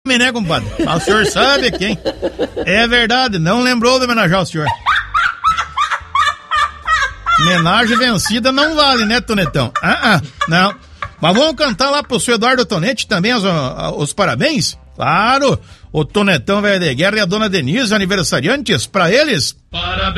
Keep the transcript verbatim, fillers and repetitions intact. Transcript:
né, compadre? Mas o senhor sabe quem? É verdade, não lembrou de homenagear o senhor. Homenagem vencida não vale, né, Tonetão? Ah, ah, não. Mas vamos cantar lá pro seu Eduardo Tonete também os, os parabéns? Claro, o Tonetão velho de guerra e a dona Denise, aniversariantes, pra eles. Parabéns.